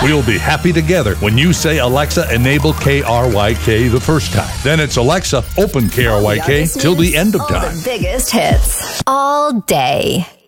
We'll be happy together when you say, Alexa, enable KRYK the first time. Then it's Alexa, open KRYK till the end of time. All the biggest hits all day.